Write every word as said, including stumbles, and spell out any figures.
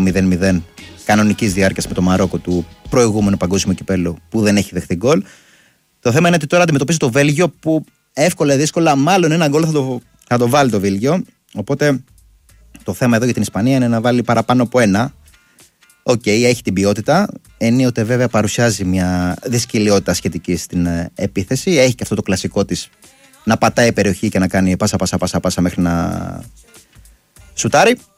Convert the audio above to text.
μηδέν μηδέν κανονικής διάρκειας με το Μαρόκο του προηγούμενου παγκόσμιου κυπέλλου που δεν έχει δεχτεί γκολ. Το θέμα είναι ότι τώρα αντιμετωπίζει το Βέλγιο που εύκολα ή δύσκολα μάλλον ένα γκολ θα το, θα το βάλει το Βέλγιο. Οπότε το θέμα εδώ για την Ισπανία είναι να βάλει παραπάνω από ένα. Οκ, okay, έχει την ποιότητα. Ενίοτε βέβαια παρουσιάζει μια δυσκολιότητα σχετική στην επίθεση. Έχει και αυτό το κλασικό της να πατάει περιοχή και να κάνει πάσα πάσα πάσα πάσα μέχρι να σουτάρει.